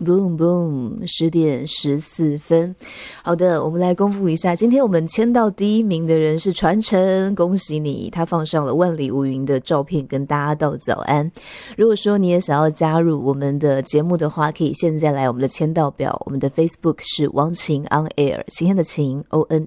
boom boom 10:14。好的，我们来公布一下，今天我们签到第一名的人是传承，恭喜你，他放上了万里无云的照片跟大家道早安。如果说你也想要加入我们的节目的话，可以现在来我们的签到表，我们的 Facebook 是王晴 on air， 晴天的晴 ONAIR，